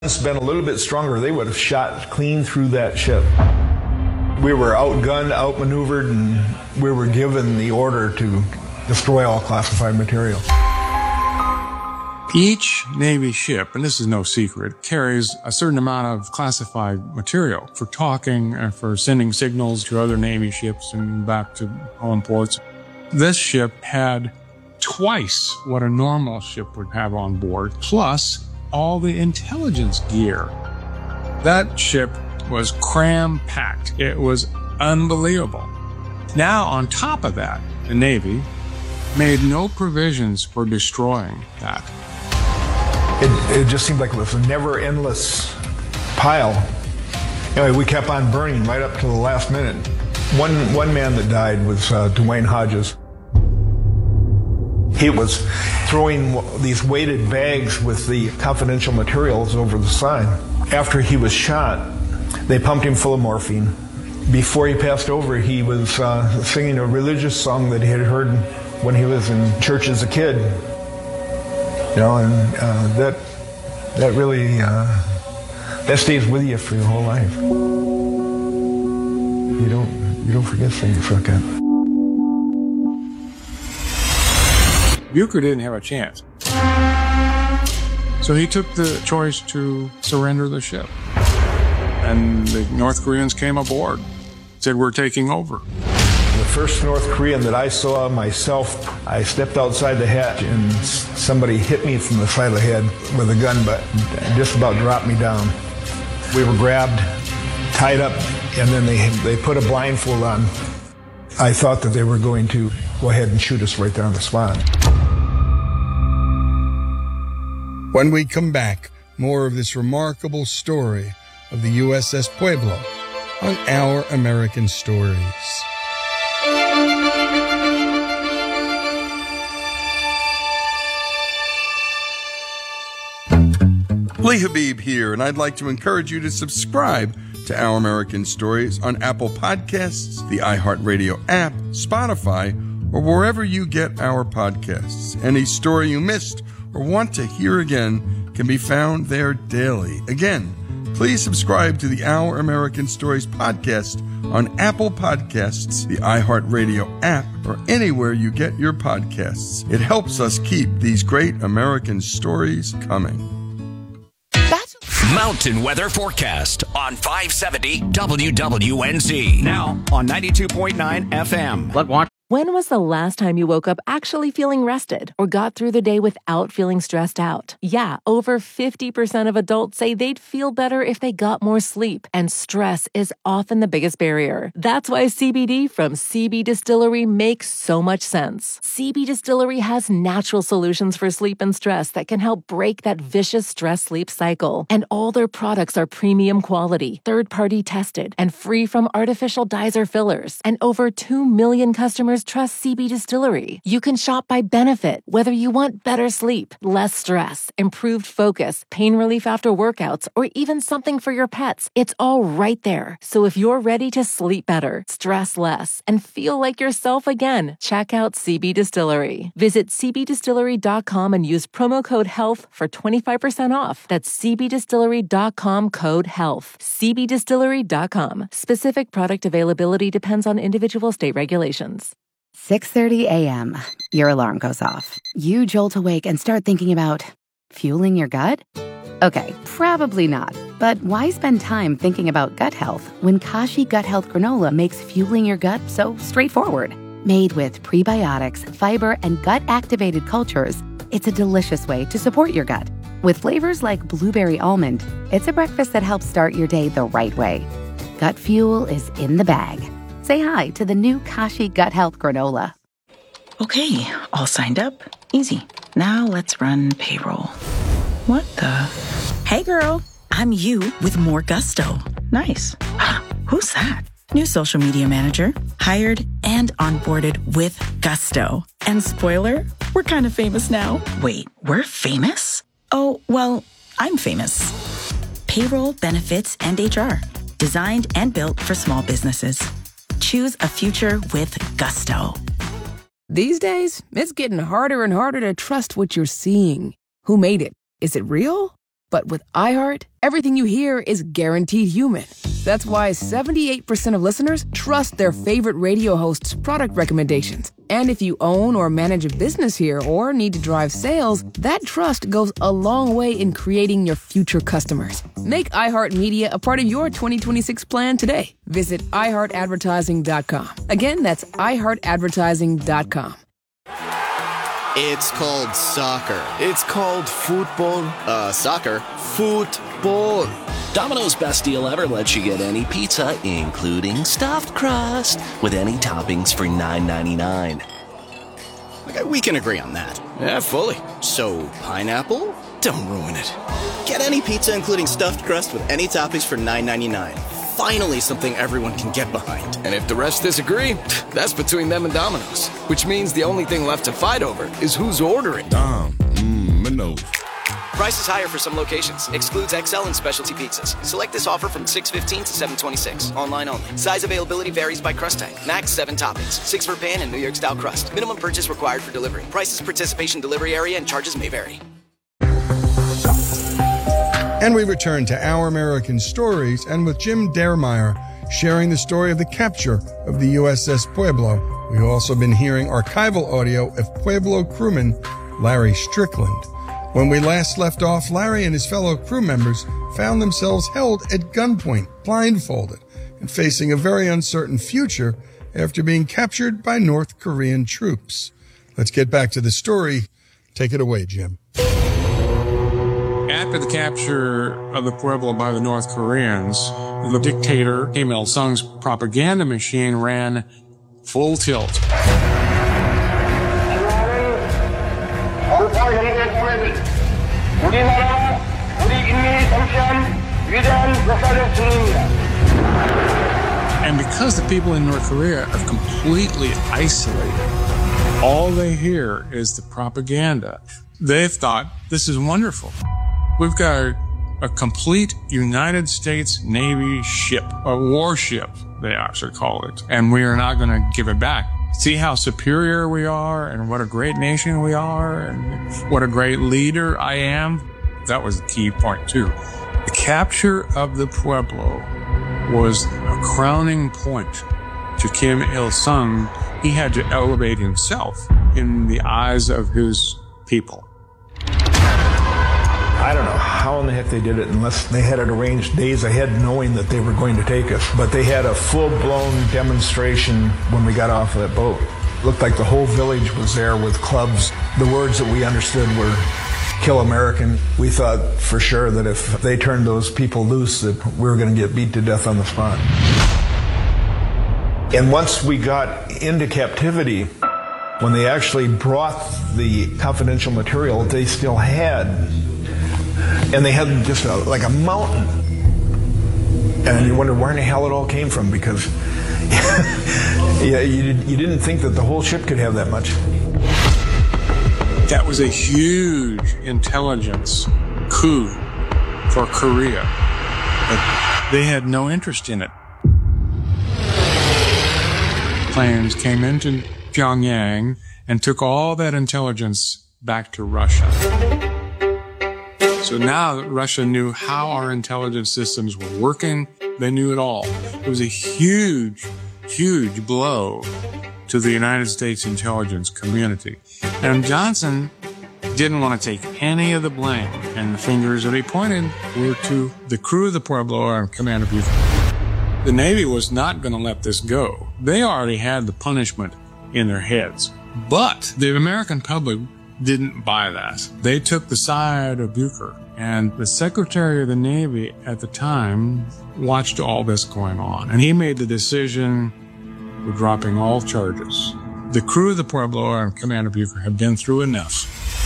It's been a little bit stronger, they would have shot clean through that ship. We were outgunned, outmaneuvered, and we were given the order to destroy all classified material. Each Navy ship, and this is no secret, carries a certain amount of classified material for talking and for sending signals to other Navy ships and back to home ports. This ship had twice what a normal ship would have on board, plus all the intelligence gear. That ship was cram-packed. It was unbelievable. Now, on top of that, the Navy made no provisions for destroying that. It just seemed like it was a never-endless pile. Anyway, we kept on burning right up to the last minute. One man that died was Dwayne Hodges. He was throwing these weighted bags with the confidential materials over the sign. After he was shot, they pumped him full of morphine. Before he passed over, he was singing a religious song that he had heard when he was in church as a kid. You know, and that really that stays with you for your whole life. You don't forget things like that. Bucher didn't have a chance. So he took the choice to surrender the ship. And the North Koreans came aboard, said, "We're taking over." The first North Korean that I saw myself, I stepped outside the hatch and somebody hit me from the side of the head with a gun, but just about dropped me down. We were grabbed, tied up, and then they put a blindfold on. I thought that they were going to go ahead and shoot us right there on the spot. When we come back, more of this remarkable story of the USS Pueblo on Our American Stories. Lee Habib here, and I'd like to encourage you to subscribe to Our American Stories on Apple Podcasts, the iHeartRadio app, Spotify, or wherever you get our podcasts. Any story you missed or want to hear again can be found there daily. Again, please subscribe to the Our American Stories podcast on Apple Podcasts, the iHeartRadio app, or anywhere you get your podcasts. It helps us keep these great American stories coming. Mountain weather forecast on 570 WWNZ. Now on 92.9 FM. When was the last time you woke up actually feeling rested or got through the day without feeling stressed out? Yeah, over 50% of adults say they'd feel better if they got more sleep, and stress is often the biggest barrier. That's why CBD from CB Distillery makes so much sense. CB Distillery has natural solutions for sleep and stress that can help break that vicious stress-sleep cycle. And all their products are premium quality, third-party tested, and free from artificial dyes or fillers. And over 2 million customers trust CB Distillery. You can shop by benefit, whether you want better sleep, less stress, improved focus, pain relief after workouts, or even something for your pets. It's all right there. So if you're ready to sleep better, stress less, and feel like yourself again, check out CB Distillery. Visit cbdistillery.com and use promo code HEALTH for 25% off. That's cbdistillery.com, code HEALTH. cbdistillery.com. Specific product availability depends on individual state regulations. 6:30 a.m. Your alarm goes off. You jolt awake and start thinking about fueling your gut? Okay, probably not. But why spend time thinking about gut health when Kashi Gut Health Granola makes fueling your gut so straightforward? Made with prebiotics, fiber, and gut-activated cultures, it's a delicious way to support your gut. With flavors like blueberry almond, it's a breakfast that helps start your day the right way. Gut fuel is in the bag. Say hi to the new Kashi Gut Health Granola. Okay, all signed up. Easy. Now let's run payroll. What the? Hey girl, I'm you with more gusto. Nice. Who's that? New social media manager. Hired and onboarded with gusto. And spoiler, we're kind of famous now. Wait, we're famous? Oh, well, I'm famous. Payroll, benefits, and HR. Designed and built for small businesses. Choose a future with gusto. These days, it's getting harder and harder to trust what you're seeing. Who made it? Is it real? But with iHeart, everything you hear is guaranteed human. That's why 78% of listeners trust their favorite radio host's product recommendations. And if you own or manage a business here or need to drive sales, that trust goes a long way in creating your future customers. Make iHeartMedia a part of your 2026 plan today. Visit iHeartAdvertising.com. Again, that's iHeartAdvertising.com. It's called soccer. It's called football. Soccer. Football. Domino's best deal ever lets you get any pizza, including stuffed crust, with any toppings for $9.99. Okay, we can agree on that. Yeah, fully. So, pineapple? Don't ruin it. Get any pizza, including stuffed crust, with any toppings for $9.99. Finally, something everyone can get behind. And if the rest disagree, that's between them and Domino's. Which means the only thing left to fight over is who's ordering. Domino's. Price is higher for some locations. Excludes XL and specialty pizzas. Select this offer from 6/15 to 7/26. Online only. Size availability varies by crust type. Max 7 toppings. 6 for pan and New York style crust. Minimum purchase required for delivery. Prices, participation, delivery area, and charges may vary. And we return to Our American Stories, and with Jim Dermeyer sharing the story of the capture of the USS Pueblo. We've also been hearing archival audio of Pueblo crewman Larry Strickland. When we last left off, Larry and his fellow crew members found themselves held at gunpoint, blindfolded, and facing a very uncertain future after being captured by North Korean troops. Let's get back to the story. Take it away, Jim. After the capture of the Pueblo by the North Koreans, the dictator Kim Il-sung's propaganda machine ran full tilt. And because the people in North Korea are completely isolated, all they hear is the propaganda. They've thought, this is wonderful. We've got a complete United States Navy ship, a warship, they actually call it, and we are not going to give it back. See how superior we are and what a great nation we are and what a great leader I am? That was the key point, too. The capture of the Pueblo was a crowning point to Kim Il-sung. He had to elevate himself in the eyes of his people. I don't know how in the heck they did it unless they had it arranged days ahead knowing that they were going to take us. But they had a full-blown demonstration when we got off of that boat. Looked like the whole village was there with clubs. The words that we understood were "Kill American." We thought for sure that if they turned those people loose that we were going to get beat to death on the spot. And once we got into captivity, when they actually brought the confidential material they still had, and they had just like a mountain. And you wonder where in the hell it all came from, because you didn't think that the whole ship could have that much. That was a huge intelligence coup for Korea. But they had no interest in it. Planes came into Pyongyang and took all that intelligence back to Russia. So now that Russia knew how our intelligence systems were working, they knew it all. It was a huge, huge blow to the United States intelligence community. And Johnson didn't want to take any of the blame, and the fingers that he pointed were to the crew of the Pueblo and Commander Buford. The Navy was not going to let this go. They already had the punishment in their heads. But the American public didn't buy that. They took the side of Bucher, and the Secretary of the Navy at the time watched all this going on, and he made the decision for dropping all charges. The crew of the Pueblo and Commander Bucher had been through enough.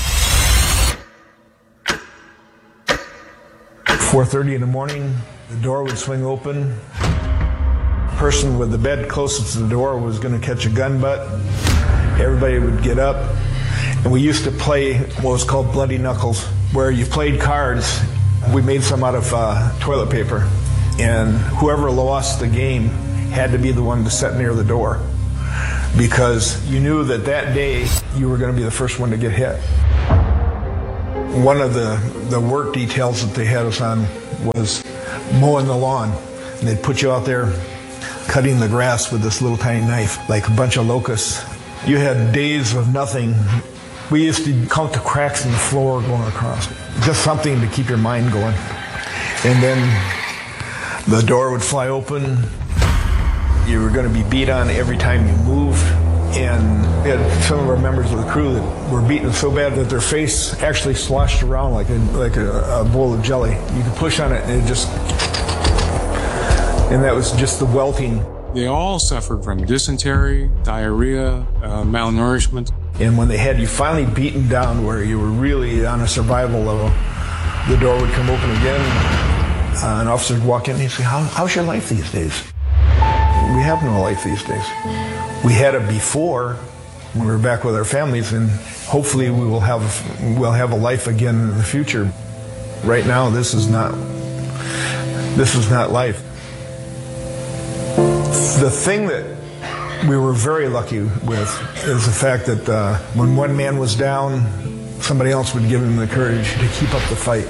4:30 in the morning, the door would swing open. The person with the bed closest to the door was going to catch a gun butt. Everybody would get up. And we used to play what was called Bloody Knuckles, where you played cards. We made some out of toilet paper. And whoever lost the game had to be the one to sit near the door, because you knew that that day you were going to be the first one to get hit. One of the work details that they had us on was mowing the lawn. And they'd put you out there cutting the grass with this little tiny knife, like a bunch of locusts. You had days of nothing. We used to count the cracks in the floor going across. Just something to keep your mind going. And then the door would fly open. You were going to be beat on every time you moved. And we had some of our members of the crew that were beaten so bad that their face actually sloshed around like a bowl of jelly. You could push on it and it just... And that was just the welting. They all suffered from dysentery, diarrhea, malnourishment. And when they had you finally beaten down where you were really on a survival level, the door would come open again. An officer would walk in and he'd say, how's your life these days? We have no life these days. We had it before when we were back with our families, and hopefully we'll have a life again in the future. Right now, this is not life. The thing that we were very lucky with is the fact that when one man was down, somebody else would give him the courage to keep up the fight.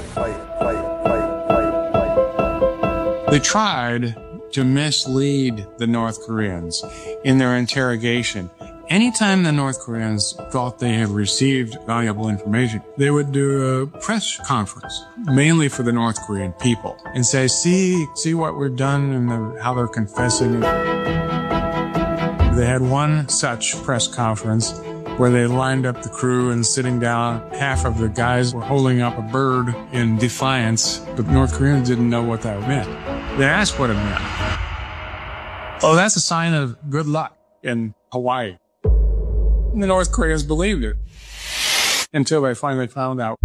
They tried to mislead the North Koreans in their interrogation. Anytime the North Koreans thought they had received valuable information, they would do a press conference, mainly for the North Korean people, and say, see what we've done and how they're confessing. They had one such press conference where they lined up the crew and sitting down. Half of the guys were holding up a bird in defiance, but North Koreans didn't know what that meant. They asked what it meant. Oh, that's a sign of good luck in Hawaii. And the North Koreans believed it until they finally found out.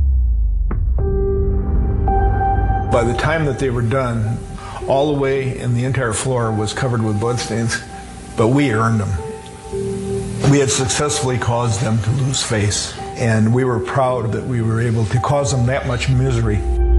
By the time that they were done, all the way and the entire floor was covered with bloodstains, but we earned them. We had successfully caused them to lose face, and we were proud that we were able to cause them that much misery.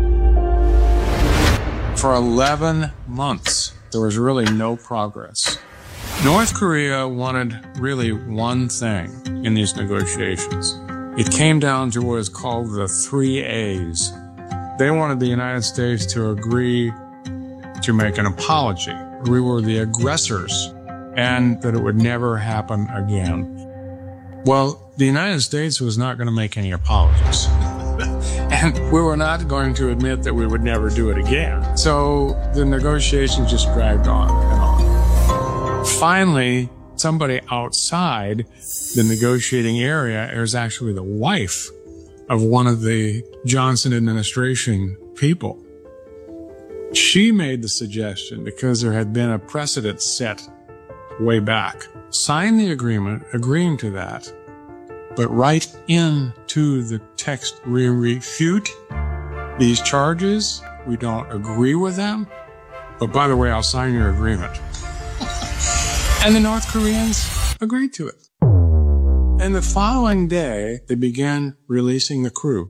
For 11 months, there was really no progress. North Korea wanted really one thing in these negotiations. It came down to what is called the 3 A's. They wanted the United States to agree to make an apology. We were the aggressors, and that it would never happen again. Well, the United States was not going to make any apologies. And we were not going to admit that we would never do it again. So the negotiations just dragged on and on. Finally, somebody outside the negotiating area is actually the wife of one of the Johnson administration people. She made the suggestion, because there had been a precedent set way back, sign the agreement agreeing to that, but write into the text, we refute these charges, we don't agree with them, but by the way, I'll sign your agreement. And the North Koreans agreed to it. And the following day, they began releasing the crew.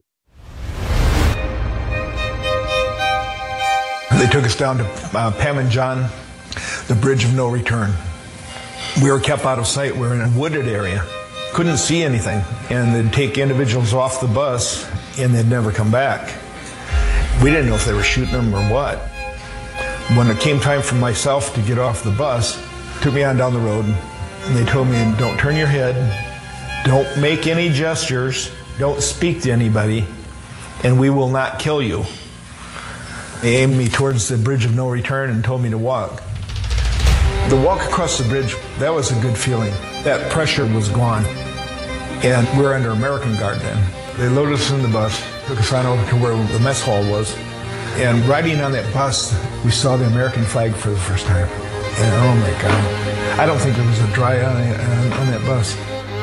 They took us down to Panmunjom, the bridge of no return. We were kept out of sight. We were in a wooded area. Couldn't see anything. And they'd take individuals off the bus, and they'd never come back. We didn't know if they were shooting them or what. When it came time for myself to get off the bus, took me on down the road, and they told me, don't turn your head, don't make any gestures, don't speak to anybody, and we will not kill you. They aimed me towards the bridge of no return and told me to walk. The walk across the bridge, that was a good feeling. That pressure was gone. And we were under American guard then. They loaded us in the bus, took us on over to where the mess hall was. And riding on that bus, we saw the American flag for the first time. And oh my God, I don't think there was a dry eye on that bus.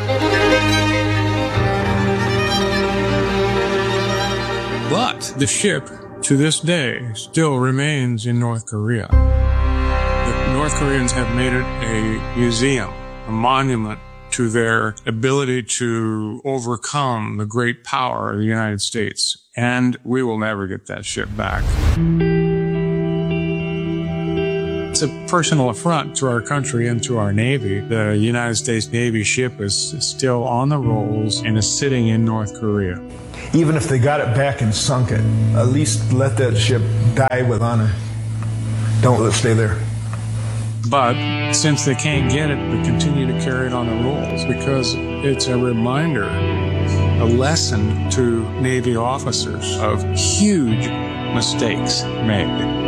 But the ship, to this day, still remains in North Korea. The North Koreans have made it a museum, a monument to their ability to overcome the great power of the United States. And we will never get that ship back. It's a personal affront to our country and to our Navy that a United States Navy ship is still on the rolls and is sitting in North Korea. Even if they got it back and sunk it, at least let that ship die with honor. Don't let it stay there. But since they can't get it, they continue to carry it on the rolls because it's a reminder, a lesson to Navy officers of huge mistakes made.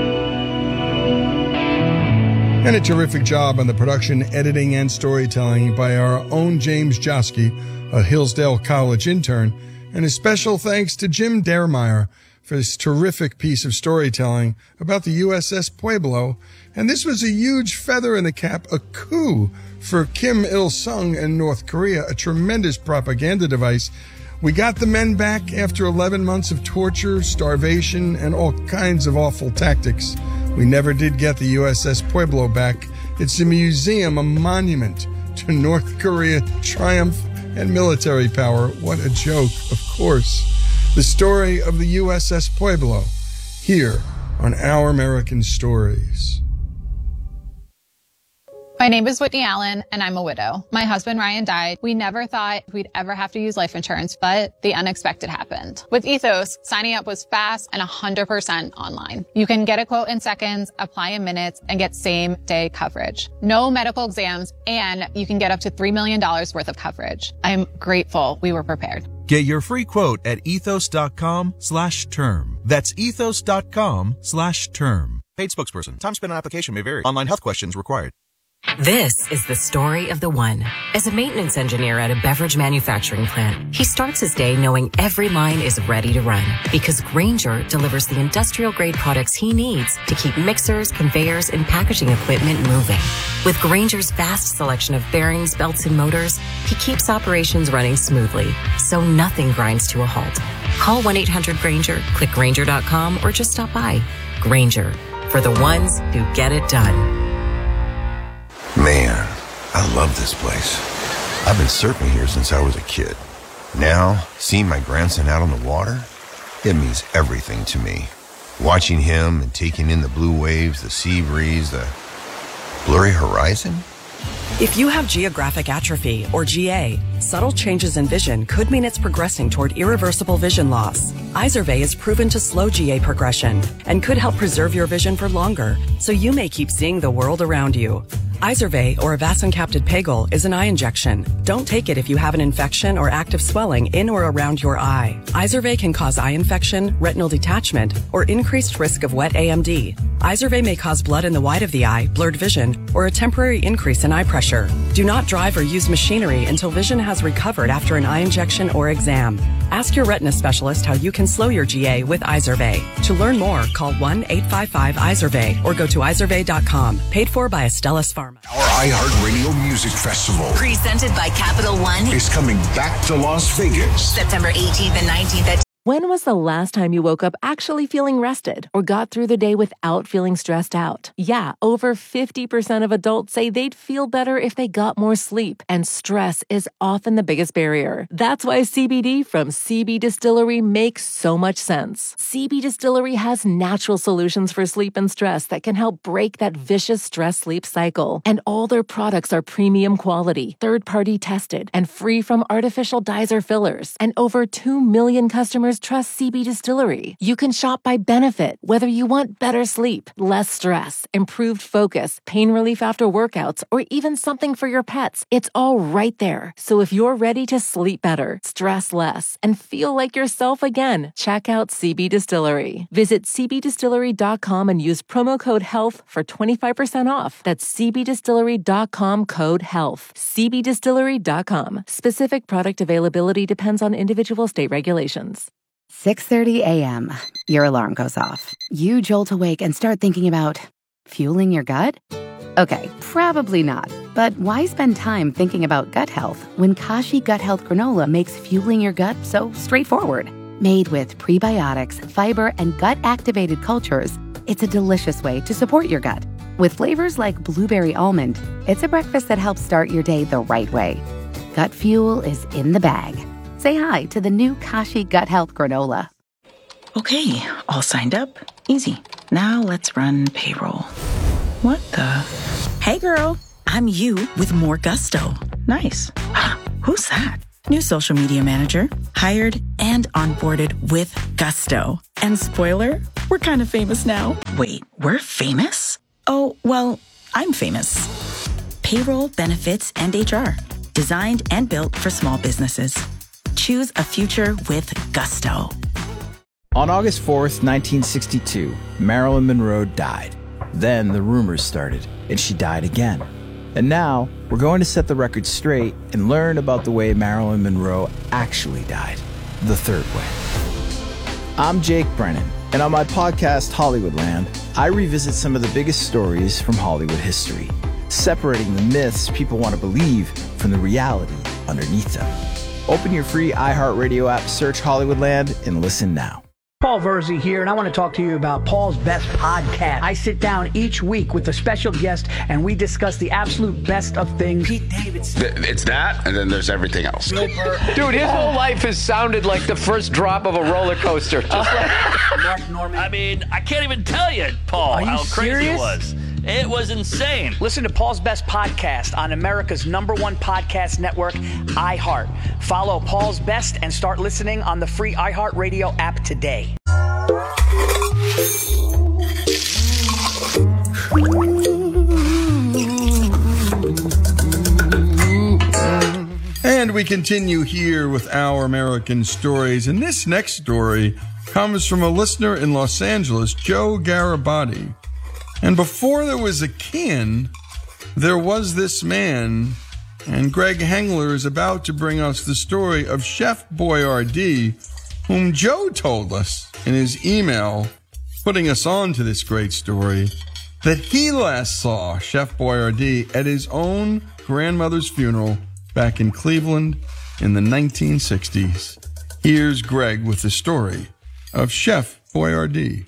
And a terrific job on the production, editing, and storytelling by our own James Joski, a Hillsdale College intern, and a special thanks to Jim Dermeyer for this terrific piece of storytelling about the USS Pueblo. And this was a huge feather in the cap, a coup for Kim Il-sung in North Korea, a tremendous propaganda device. We got the men back after 11 months of torture, starvation, and all kinds of awful tactics. We never did get the USS Pueblo back. It's a museum, a monument to North Korea triumph and military power. What a joke, of course. The story of the USS Pueblo, here on Our American Stories. My name is Whitney Allen, and I'm a widow. My husband, Ryan, died. We never thought we'd ever have to use life insurance, but the unexpected happened. With Ethos, signing up was fast and 100% online. You can get a quote in seconds, apply in minutes, and get same-day coverage. No medical exams, and you can get up to $3 million worth of coverage. I'm grateful we were prepared. Get your free quote at ethos.com/term. That's ethos.com/term. Paid spokesperson. Time spent on application may vary. Online health questions required. This is the story of the one. As a maintenance engineer at a beverage manufacturing plant, he starts his day knowing every line is ready to run because Grainger delivers the industrial-grade products he needs to keep mixers, conveyors, and packaging equipment moving. With Grainger's vast selection of bearings, belts, and motors, he keeps operations running smoothly, so nothing grinds to a halt. Call 1-800-GRAINGER, click Grainger.com, or just stop by. Grainger, for the ones who get it done. Man, I love this place. I've been surfing here since I was a kid. Now, seeing my grandson out on the water, it means everything to me. Watching him and taking in the blue waves, the sea breeze, the blurry horizon. If you have geographic atrophy, or GA, subtle changes in vision could mean it's progressing toward irreversible vision loss. Izervay is proven to slow GA progression and could help preserve your vision for longer, so you may keep seeing the world around you. Izervay, or avacincaptad pegol, is an eye injection. Don't take it if you have an infection or active swelling in or around your eye. Izervay can cause eye infection, retinal detachment, or increased risk of wet AMD. Izervay may cause blood in the white of the eye, blurred vision, or a temporary increase in eye pressure. Do not drive or use machinery until vision has recovered after an eye injection or exam. Ask your retina specialist how you can slow your GA with Izervay. To learn more, call 1-855-IZERVAY or go to izervay.com. Paid for by Astellas Pharma. Our iHeartRadio Music Festival, presented by Capital One, is coming back to Las Vegas, September 18th and 19th at When was the last time you woke up actually feeling rested or got through the day without feeling stressed out? Yeah, over 50% of adults say they'd feel better if they got more sleep, and stress is often the biggest barrier. That's why CBD from CB Distillery makes so much sense. CB Distillery has natural solutions for sleep and stress that can help break that vicious stress-sleep cycle. And all their products are premium quality, third-party tested, and free from artificial dyes or fillers. And over 2 million customers trust CB Distillery. You can shop by benefit, whether you want better sleep, less stress, improved focus, pain relief after workouts, or even something for your pets. It's all right there. So if you're ready to sleep better, stress less, and feel like yourself again, check out CB Distillery. Visit cbdistillery.com and use promo code HEALTH for 25% off. That's cbdistillery.com, code HEALTH. cbdistillery.com. Specific product availability depends on individual state regulations. 6:30 a.m. Your alarm goes off. You jolt awake and start thinking about fueling your gut? Okay, probably not. But why spend time thinking about gut health when Kashi Gut Health Granola makes fueling your gut so straightforward? Made with prebiotics, fiber, and gut-activated cultures, it's a delicious way to support your gut. With flavors like blueberry almond, it's a breakfast that helps start your day the right way. Gut fuel is in the bag. Say hi to the new Kashi Gut Health Granola. Okay, all signed up. Easy. Now let's run payroll. What the? Hey girl, I'm you with more gusto. Nice. Who's that? New social media manager, hired and onboarded with gusto. And spoiler, we're kind of famous now. Wait, we're famous? Oh, well, I'm famous. Payroll, benefits, and HR. Designed and built for small businesses. Choose a future with gusto. On August 4th, 1962, Marilyn Monroe died. Then the rumors started, and she died again. And now, we're going to set the record straight and learn about the way Marilyn Monroe actually died, the third way. I'm Jake Brennan, and on my podcast, Hollywoodland, I revisit some of the biggest stories from Hollywood history, separating the myths people want to believe from the reality underneath them. Open your free iHeartRadio app, search Hollywoodland, and listen now. Paul Verzi here, and I want to talk to you about Paul's Best Podcast. I sit down each week with a special guest, and we discuss the absolute best of things. Pete Davidson. It's that, and then there's everything else. Dude, his whole life has sounded like the first drop of a roller coaster. Mark Norman. I mean, I can't even tell you, Paul, how crazy it was. It was insane. Listen to Paul's Best Podcast on America's #1 podcast network, iHeart. Follow Paul's Best and start listening on the free iHeartRadio app today. And we continue here with Our American Stories. And this next story comes from a listener in Los Angeles, Joe Garibaldi. And before there was a can, there was this man. And Greg Hengler is about to bring us the story of Chef Boyardee, whom Joe told us in his email, putting us on to this great story, that he last saw Chef Boyardee at his own grandmother's funeral back in Cleveland in the 1960s. Here's Greg with the story of Chef Boyardee.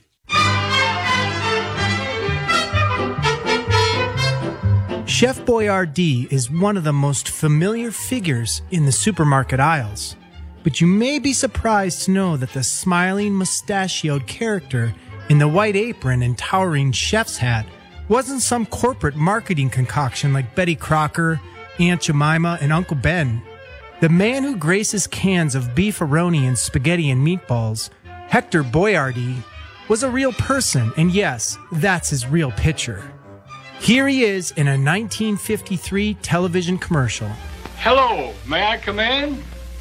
Chef Boyardee is one of the most familiar figures in the supermarket aisles, but you may be surprised to know that the smiling, mustachioed character in the white apron and towering chef's hat wasn't some corporate marketing concoction like Betty Crocker, Aunt Jemima, and Uncle Ben. The man who graces cans of beefaroni and spaghetti and meatballs, Hector Boyardee, was a real person, and yes, that's his real picture. Here he is in a 1953 television commercial. Hello, may I come in?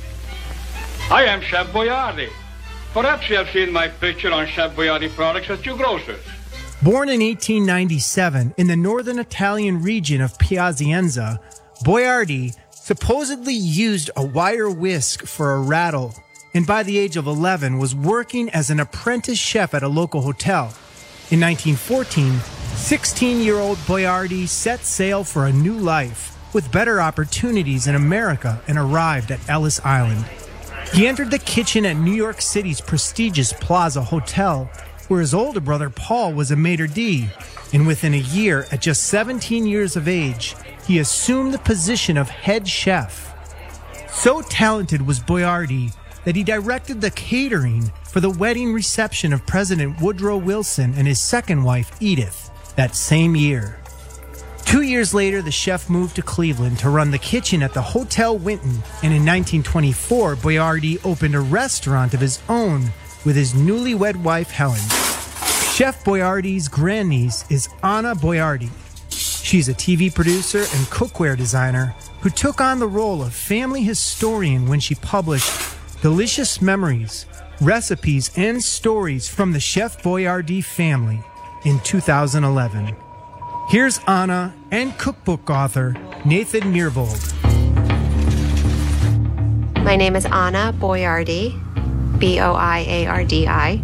I am Chef Boyardee. Perhaps you have seen my picture on Chef Boyardee products at your grocer's. Born in 1897 in the northern Italian region of Piacenza, Boyardee supposedly used a wire whisk for a rattle, and by the age of 11 was working as an apprentice chef at a local hotel. In 1914, 16-year-old Boyardee set sail for a new life with better opportunities in America and arrived at Ellis Island. He entered the kitchen at New York City's prestigious Plaza Hotel, where his older brother Paul was a maitre d', and within a year, at just 17 years of age, he assumed the position of head chef. So talented was Boyardee that he directed the catering for the wedding reception of President Woodrow Wilson and his second wife, Edith, that same year. 2 years later, the chef moved to Cleveland to run the kitchen at the Hotel Winton, and in 1924, Boyardee opened a restaurant of his own with his newlywed wife, Helen. Chef Boyardee's grandniece is Anna Boyardee. She's a TV producer and cookware designer who took on the role of family historian when she published Delicious Memories, Recipes and Stories from the Chef Boyardee Family in 2011. Here's Anna and cookbook author Nathan Myhrvold. My name is Anna Boyardee, Boiardi.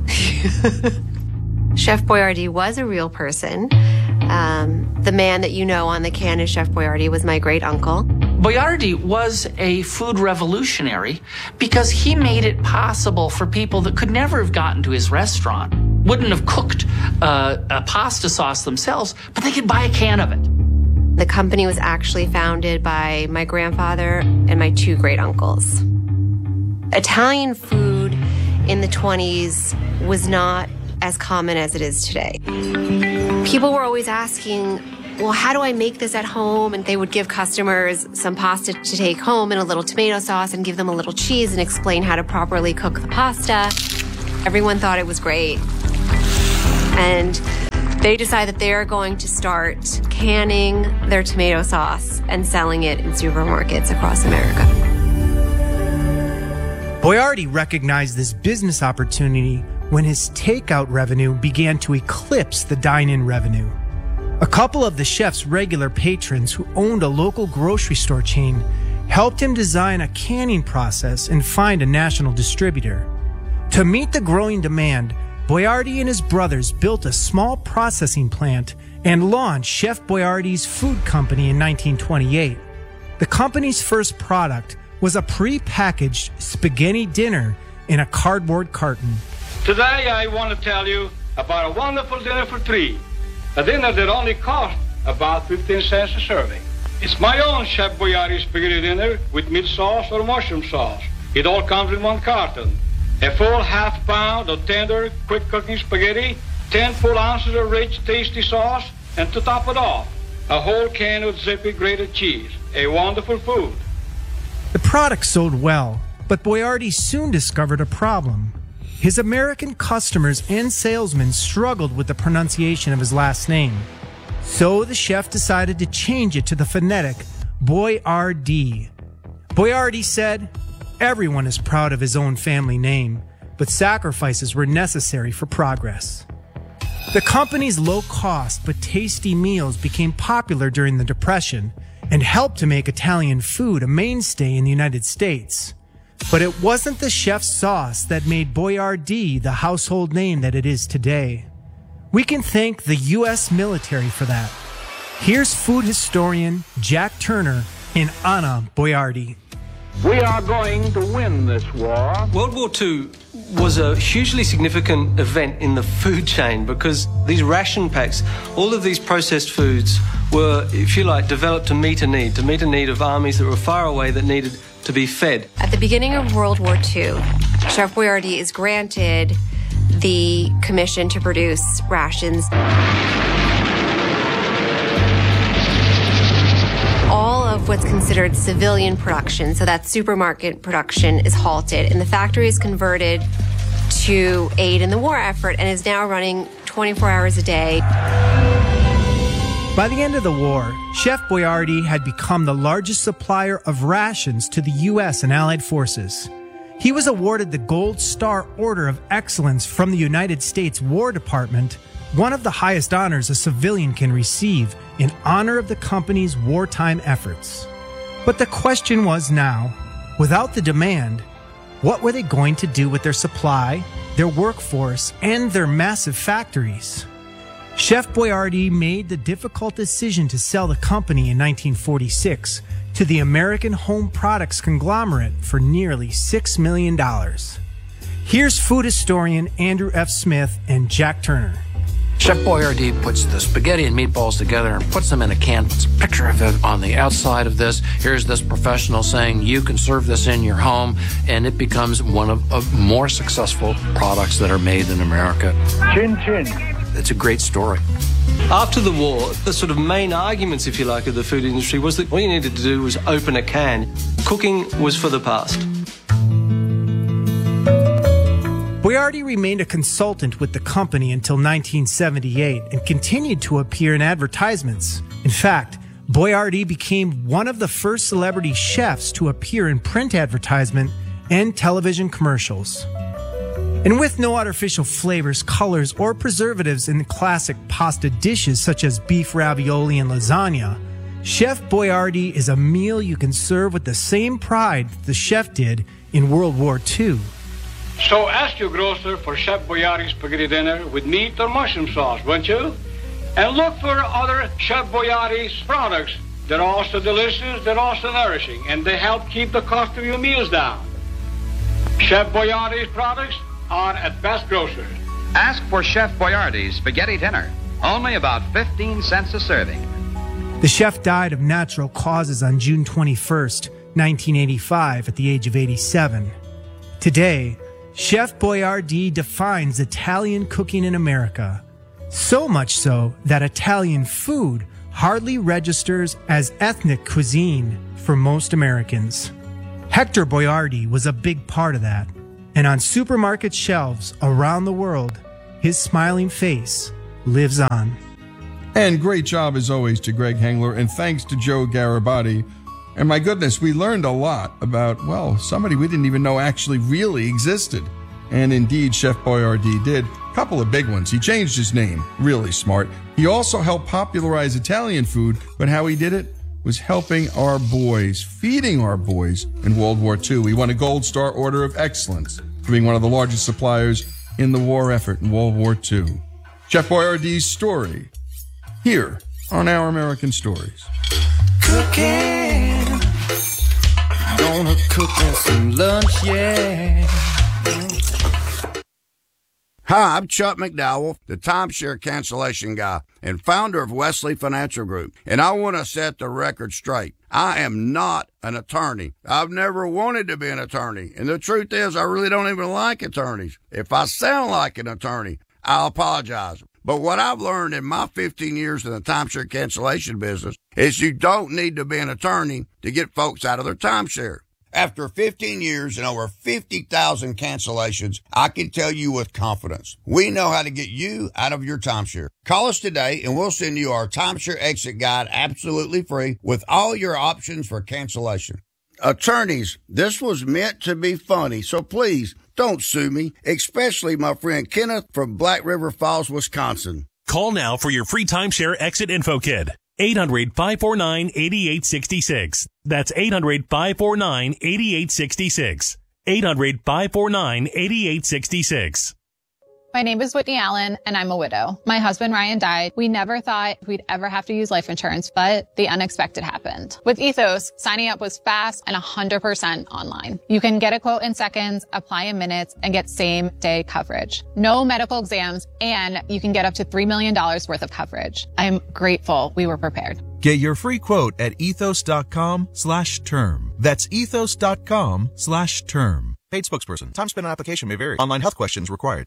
Chef Boyardee was a real person. The man that you know on the can as Chef Boyardee was my great uncle. Boyardee was a food revolutionary because he made it possible for people that could never have gotten to his restaurant, wouldn't have cooked a pasta sauce themselves, but they could buy a can of it. The company was actually founded by my grandfather and my two great uncles. Italian food in the 20s was not as common as it is today. People were always asking, well, how do I make this at home? And they would give customers some pasta to take home and a little tomato sauce and give them a little cheese and explain how to properly cook the pasta. Everyone thought it was great. And they decided that they're going to start canning their tomato sauce and selling it in supermarkets across America. Boiardi recognized this business opportunity when his takeout revenue began to eclipse the dine-in revenue. A couple of the chef's regular patrons who owned a local grocery store chain helped him design a canning process and find a national distributor. To meet the growing demand, Boiardi and his brothers built a small processing plant and launched Chef Boiardi's Food Company in 1928. The company's first product was a pre-packaged spaghetti dinner in a cardboard carton. Today I want to tell you about a wonderful dinner for three. A dinner that only cost about 15 cents a serving. It's my own Chef Boiardi spaghetti dinner with meat sauce or mushroom sauce. It all comes in one carton. A full half pound of tender, quick cooking spaghetti, 10 full ounces of rich, tasty sauce, and to top it off, a whole can of zippy grated cheese. A wonderful food. The product sold well, but Boiardi soon discovered a problem. His American customers and salesmen struggled with the pronunciation of his last name. So the chef decided to change it to the phonetic Boiardi. Boiardi said, "Everyone is proud of his own family name, but sacrifices were necessary for progress." The company's low-cost but tasty meals became popular during the Depression and helped to make Italian food a mainstay in the United States. But it wasn't the chef's sauce that made Boiardi the household name that it is today. We can thank the U.S. military for that. Here's food historian Jack Turner and Anna Boiardi. We are going to win this war. World War II was a hugely significant event in the food chain because these ration packs, all of these processed foods were, if you like, developed to meet a need of armies that were far away that needed to be fed. At the beginning of World War II, Chef Boiardi is granted the commission to produce rations. All of what's considered civilian production, so that supermarket production, is halted, and the factory is converted to aid in the war effort and is now running 24 hours a day. By the end of the war, Chef Boiardi had become the largest supplier of rations to the U.S. and Allied forces. He was awarded the Gold Star Order of Excellence from the United States War Department, one of the highest honors a civilian can receive in honor of the company's wartime efforts. But the question was now, without the demand, what were they going to do with their supply, their workforce, and their massive factories? Chef Boiardi made the difficult decision to sell the company in 1946 to the American Home Products conglomerate for nearly $6 million. Here's food historian Andrew F. Smith and Jack Turner. Chef Boiardi puts the spaghetti and meatballs together and puts them in a can, puts a picture of it on the outside of this. Here's this professional saying you can serve this in your home, and it becomes one of more successful products that are made in America. Chin chin. It's a great story. After the war, the sort of main arguments, if you like, of the food industry was that all you needed to do was open a can. Cooking was for the past. Boiardi remained a consultant with the company until 1978 and continued to appear in advertisements. In fact, Boiardi became one of the first celebrity chefs to appear in print advertisement and television commercials. And with no artificial flavors, colors, or preservatives in the classic pasta dishes such as beef ravioli and lasagna, Chef Boiardi is a meal you can serve with the same pride the chef did in World War II. So ask your grocer for Chef Boiardi spaghetti dinner with meat or mushroom sauce, won't you? And look for other Chef Boiardi's products. They're also delicious, they're also nourishing, and they help keep the cost of your meals down. Chef Boiardi's products are at Best Grocers. Ask for Chef Boiardi's spaghetti dinner. Only about 15 cents a serving. The chef died of natural causes on June 21st, 1985, at the age of 87. Today, Chef Boiardi defines Italian cooking in America. So much so that Italian food hardly registers as ethnic cuisine for most Americans. Hector Boiardi was a big part of that, and on supermarket shelves around the world, his smiling face lives on. And great job as always to Greg Hengler, and thanks to Joe Garibati. And my goodness, we learned a lot about, well, somebody we didn't even know actually really existed. And indeed, Chef Boyardee did. A couple of big ones. He changed his name. Really smart. He also helped popularize Italian food, but how he did it was helping our boys, feeding our boys in World War II. He won a Gold Star Order of Excellence for being one of the largest suppliers in the war effort in World War II. Chef Boyardee's story, here on Our American Stories. Cooking, gonna cook me some lunch, yeah. Hi, I'm Chuck McDowell, the timeshare cancellation guy and founder of Wesley Financial Group, and I want to set the record straight. I am not an attorney. I've never wanted to be an attorney, and the truth is I really don't even like attorneys. If I sound like an attorney, I'll apologize. But what I've learned in my 15 years in the timeshare cancellation business is you don't need to be an attorney to get folks out of their timeshare. After 15 years and over 50,000 cancellations, I can tell you with confidence, we know how to get you out of your timeshare. Call us today and we'll send you our timeshare exit guide absolutely free with all your options for cancellation. Attorneys, this was meant to be funny, so please don't sue me, especially my friend Kenneth from Black River Falls, Wisconsin. Call now for your free timeshare exit info kit. 800-549-8866. That's 800-549-8866. 800-549-8866. My name is Whitney Allen, and I'm a widow. My husband, Ryan, died. We never thought we'd ever have to use life insurance, but the unexpected happened. With Ethos, signing up was fast and 100% online. You can get a quote in seconds, apply in minutes, and get same-day coverage. No medical exams, and you can get up to $3 million worth of coverage. I'm grateful we were prepared. Get your free quote at ethos.com/term. That's ethos.com/term. Paid spokesperson. Time spent on application may vary. Online health questions required.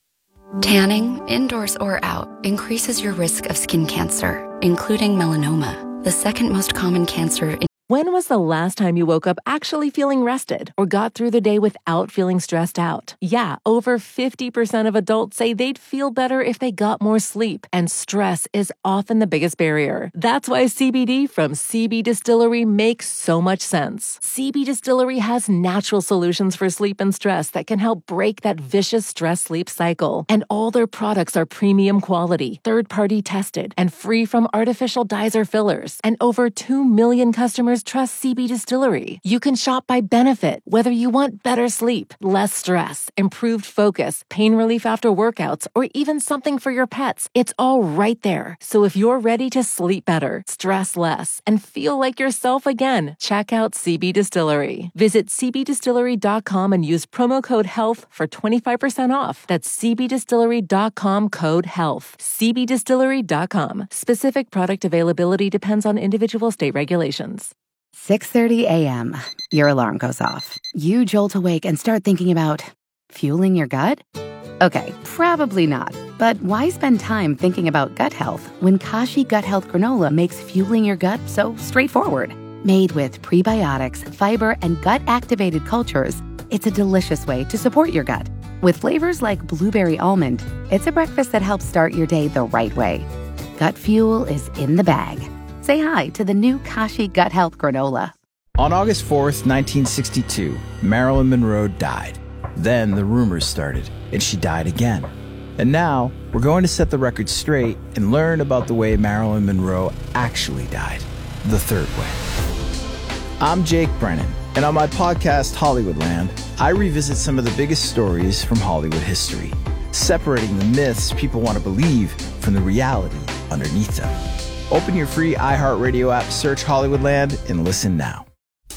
Tanning, indoors or out, increases your risk of skin cancer, including melanoma, the second most common cancer. When was the last time you woke up actually feeling rested or got through the day without feeling stressed out? Yeah, over 50% of adults say they'd feel better if they got more sleep, and stress is often the biggest barrier. That's why CBD from CB Distillery makes so much sense. CB Distillery has natural solutions for sleep and stress that can help break that vicious stress-sleep cycle. And all their products are premium quality, third-party tested, and free from artificial dyes or fillers. And over 2 million customers trust CB Distillery. You can shop by benefit, whether you want better sleep, less stress, improved focus, pain relief after workouts, or even something for your pets. It's all right there. So if you're ready to sleep better, stress less, and feel like yourself again, check out CB Distillery. Visit cbdistillery.com and use promo code HEALTH for 25% off. That's cbdistillery.com code HEALTH. cbdistillery.com. Specific product availability depends on individual state regulations. 6:30 a.m. Your alarm goes off. You jolt awake and start thinking about fueling your gut? Okay, probably not. But why spend time thinking about gut health when Kashi Gut Health Granola makes fueling your gut so straightforward? Made with prebiotics, fiber, and gut-activated cultures, it's a delicious way to support your gut. With flavors like blueberry almond, it's a breakfast that helps start your day the right way. Gut fuel is in the bag. Say hi to the new Kashi Gut Health Granola. On August 4th, 1962, Marilyn Monroe died. Then the rumors started, and she died again. And now, we're going to set the record straight and learn about the way Marilyn Monroe actually died, the third way. I'm Jake Brennan, and on my podcast, Hollywoodland, I revisit some of the biggest stories from Hollywood history, separating the myths people want to believe from the reality underneath them. Open your free iHeartRadio app, search Hollywoodland, and listen now.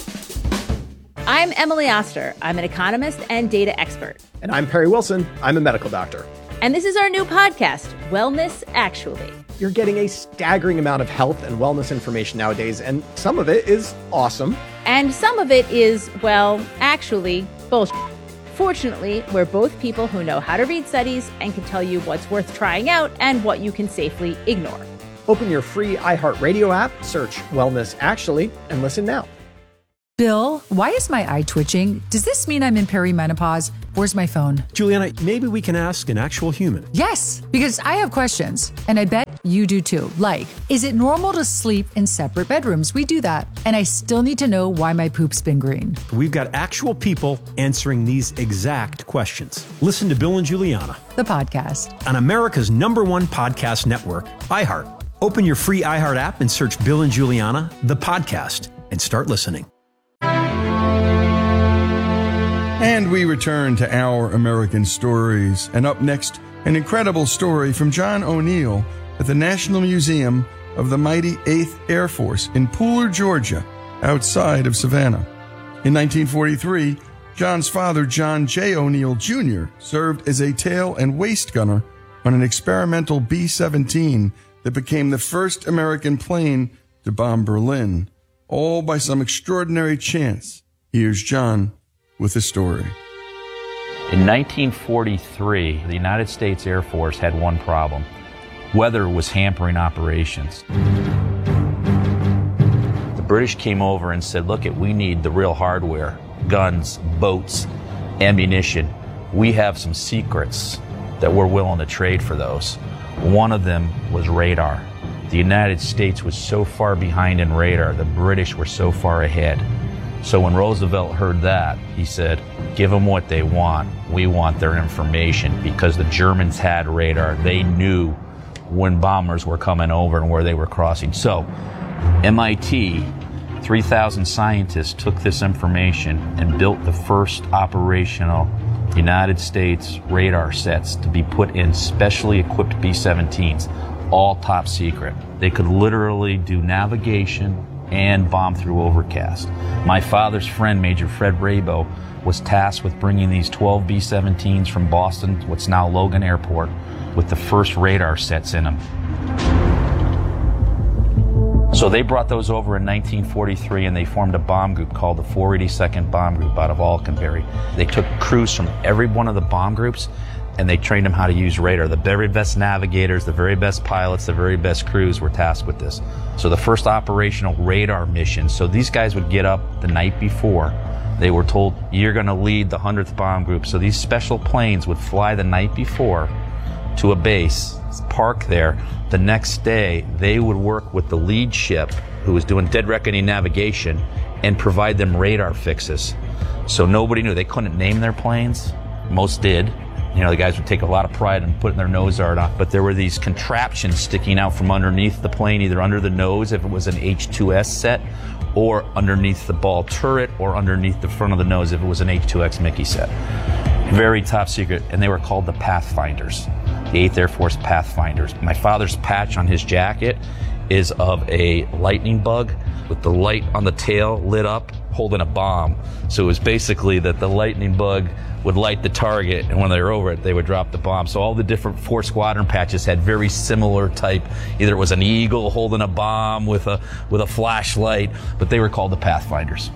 I'm Emily Oster. I'm an economist and data expert. And I'm Perry Wilson. I'm a medical doctor. And this is our new podcast, Wellness Actually. You're getting a staggering amount of health and wellness information nowadays, and some of it is awesome. And some of it is, well, actually, bullshit. Fortunately, we're both people who know how to read studies and can tell you what's worth trying out and what you can safely ignore. Open your free iHeartRadio app, search Wellness Actually, and listen now. Bill, why is my eye twitching? Does this mean I'm in perimenopause? Where's my phone? Juliana, maybe we can ask an actual human. Yes, because I have questions, and I bet you do too. Like, is it normal to sleep in separate bedrooms? We do that. And I still need to know why my poop's been green. We've got actual people answering these exact questions. Listen to Bill and Juliana, the podcast, on America's #1 podcast network, iHeart. Open your free iHeart app and search Bill and Juliana, the podcast, and start listening. And we return to Our American Stories. And up next, an incredible story from John O'Neill at the National Museum of the Mighty 8th Air Force in Pooler, Georgia, outside of Savannah. In 1943, John's father, John J. O'Neill Jr., served as a tail and waist gunner on an experimental B-17 that became the first American plane to bomb Berlin, all by some extraordinary chance. Here's John with the story. In 1943, the United States Air Force had one problem. Weather was hampering operations. The British came over and said, look, we need the real hardware, guns, boats, ammunition. We have some secrets that we're willing to trade for those. One of them was radar. The United States was so far behind in radar, the British were so far ahead. So when Roosevelt heard that, he said, give them what they want. We want their information, because the Germans had radar. They knew when bombers were coming over and where they were crossing. So MIT, 3,000 scientists took this information and built the first operational United States radar sets to be put in specially equipped B-17s, all top secret. They could literally do navigation and bomb through overcast. My father's friend, Major Fred Rabo, was tasked with bringing these 12 B-17s from Boston, what's now Logan Airport, with the first radar sets in them. So they brought those over in 1943, and they formed a bomb group called the 482nd Bomb Group out of Alconbury. They took crews from every one of the bomb groups, and they trained them how to use radar. The very best navigators, the very best pilots, the very best crews were tasked with this. So the first operational radar mission, so these guys would get up the night before. They were told, you're going to lead the 100th Bomb Group. So these special planes would fly the night before to a base, park there. The next day, they would work with the lead ship, who was doing dead reckoning navigation, and provide them radar fixes. So nobody knew. They couldn't name their planes. Most did. You know, the guys would take a lot of pride in putting their nose art on. But there were these contraptions sticking out from underneath the plane, either under the nose if it was an H-2S set, or underneath the ball turret, or underneath the front of the nose if it was an H-2X Mickey set. Very top secret. And they were called the Pathfinders, the 8th Air Force Pathfinders. My father's patch on his jacket is of a lightning bug with the light on the tail lit up holding a bomb. So it was basically that the lightning bug would light the target, and when they were over it, they would drop the bomb. So all the different 4 squadron patches had very similar type. Either it was an eagle holding a bomb with a flashlight, but they were called the Pathfinders.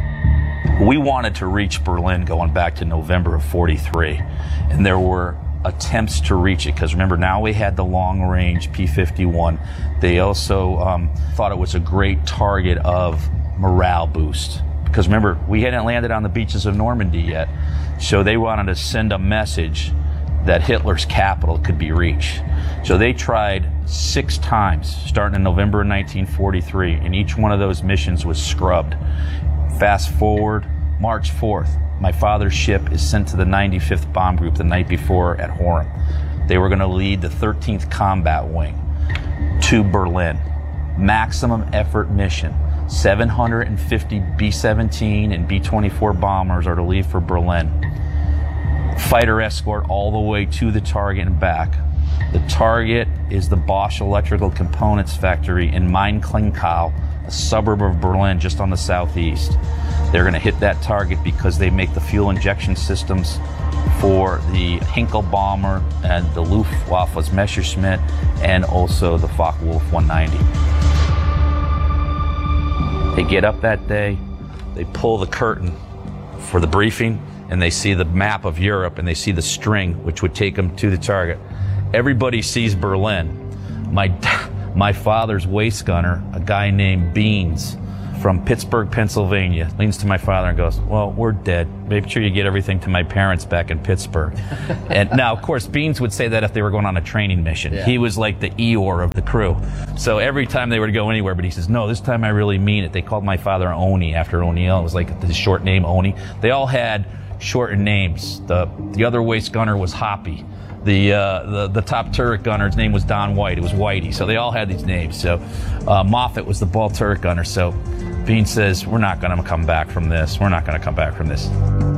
We wanted to reach Berlin going back to November of 43, and there were attempts to reach it, because remember, now we had the long-range P-51. They also thought it was a great target of morale boost, because remember, we hadn't landed on the beaches of Normandy yet, so they wanted to send a message that Hitler's capital could be reached. So they tried 6 times, starting in November of 1943, and each one of those missions was scrubbed. Fast forward, March 4th, my father's ship is sent to the 95th Bomb Group the night before at Horum. They were going to lead the 13th Combat Wing to Berlin. Maximum effort mission. 750 B-17 and B-24 bombers are to leave for Berlin. Fighter escort all the way to the target and back. The target is the Bosch Electrical Components Factory in Main-Klingkau, a suburb of Berlin just on the southeast. They're going to hit that target because they make the fuel injection systems for the Hinkel bomber and the Luftwaffe's Messerschmitt, and also the Focke-Wulf 190. They get up that day, they pull the curtain for the briefing, and they see the map of Europe, and they see the string, which would take them to the target. Everybody sees Berlin. My father's waist gunner, a guy named Beans from Pittsburgh, Pennsylvania, leans to my father and goes, well, we're dead. Make sure you get everything to my parents back in Pittsburgh. And now, of course, Beans would say that if they were going on a training mission. Yeah. He was like the Eeyore of the crew. So every time they would go anywhere, but he says, no, this time I really mean it. They called my father Oni after O'Neill. It was like the short name Oni. They all had shortened names. The other waist gunner was Hoppy. The top turret gunner's name was Don White. It was Whitey. So they all had these names. So Moffett was the ball turret gunner. So Bean says, we're not going to come back from this. We're not going to come back from this.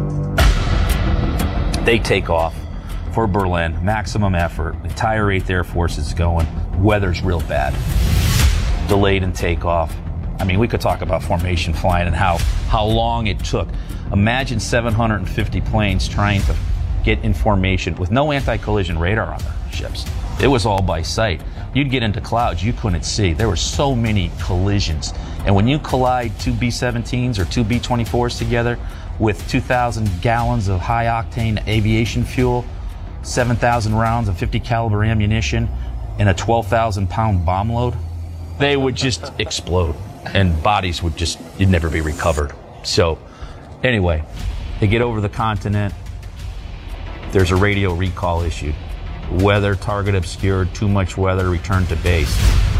They take off for Berlin, maximum effort. The entire 8th Air Force is going. Weather's real bad. Delayed in takeoff. I mean, we could talk about formation flying and how long it took. Imagine 750 planes trying to get in formation with no anti-collision radar on their ships. It was all by sight. You'd get into clouds you couldn't see. There were so many collisions. And when you collide two B-17s or two B-24s together with 2,000 gallons of high-octane aviation fuel, 7,000 rounds of 50 caliber ammunition, and a 12,000-pound bomb load, they would just explode, and bodies would you'd never be recovered. So, anyway, they get over the continent. There's a radio recall issued. Weather, target obscured, too much weather, return to base.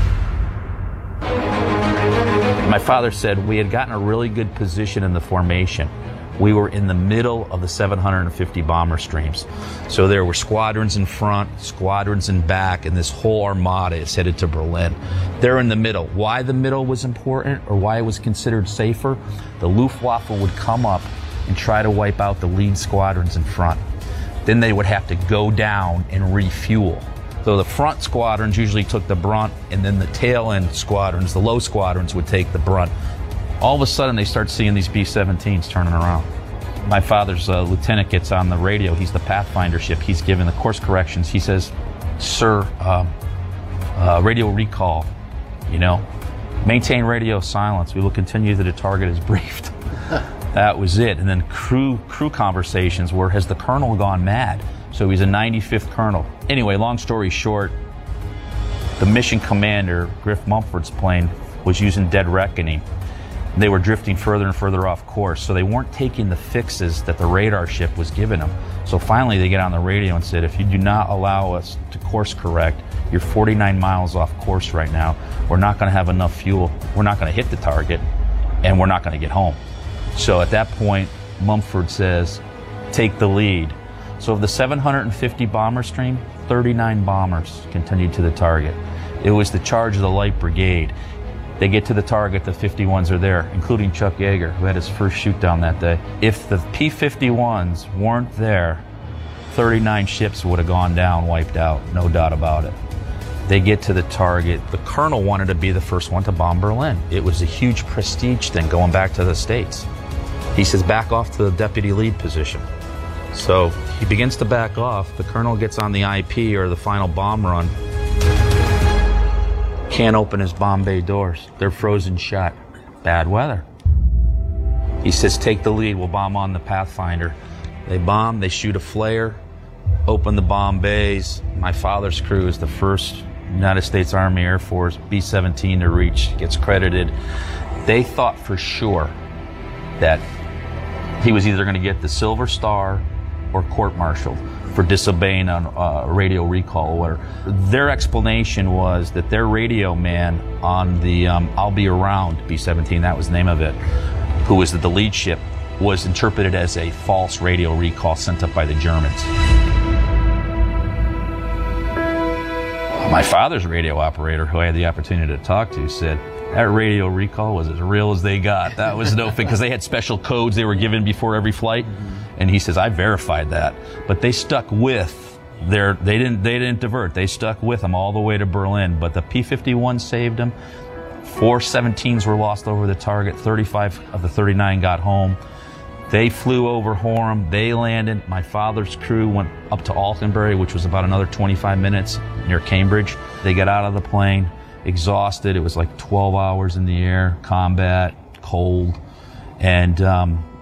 My father said we had gotten a really good position in the formation. We were in the middle of the 750 bomber streams. So there were squadrons in front, squadrons in back, and this whole armada is headed to Berlin. They're in the middle. Why the middle was important, or why it was considered safer? The Luftwaffe would come up and try to wipe out the lead squadrons in front. Then they would have to go down and refuel. So the front squadrons usually took the brunt, and then the tail end squadrons, the low squadrons, would take the brunt. All of a sudden, they start seeing these B-17s turning around. My father's lieutenant gets on the radio. He's the Pathfinder ship. He's giving the course corrections. He says, sir, radio recall, maintain radio silence. We will continue to the target as briefed. That was it. And then crew conversations were, has the colonel gone mad? So he's a 95th colonel. Anyway, long story short, the mission commander, Griff Mumford's plane, was using dead reckoning. They were drifting further and further off course, so they weren't taking the fixes that the radar ship was giving them. So finally they get on the radio and said, if you do not allow us to course correct, you're 49 miles off course right now. We're not going to have enough fuel. We're not going to hit the target, and we're not going to get home. So at that point, Mumford says, take the lead. So of the 750 bomber stream, 39 bombers continued to the target. It was the charge of the Light Brigade. They get to the target, the 51s are there, including Chuck Yeager, who had his first shoot down that day. If the P-51s weren't there, 39 ships would have gone down, wiped out, no doubt about it. They get to the target. The colonel wanted to be the first one to bomb Berlin. It was a huge prestige thing going back to the States. He says, back off to the deputy lead position. So he begins to back off. The colonel gets on the IP, or the final bomb run. Can't open his bomb bay doors. They're frozen shut. Bad weather. He says, take the lead. We'll bomb on the Pathfinder. They bomb. They shoot a flare. Open the bomb bays. My father's crew is the first United States Army Air Force B-17 to reach. Gets credited. They thought for sure that he was either going to get the Silver Star or court-martialed for disobeying on radio recall order. Their explanation was that their radio man on the I'll Be Around B-17, that was the name of it, who was the lead ship, was interpreted as a false radio recall sent up by the Germans. My father's radio operator, who I had the opportunity to talk to, said that radio recall was as real as they got. That was no thing, because they had special codes they were given before every flight. And he says, I verified that. But they stuck with they didn't divert. They stuck with them all the way to Berlin. But the P-51 saved them. 4 17s were lost over the target. 35 of the 39 got home. They flew over Horham. They landed. My father's crew went up to Altenbury, which was about another 25 minutes near Cambridge. They got out of the plane, exhausted. It was like 12 hours in the air, combat, cold. And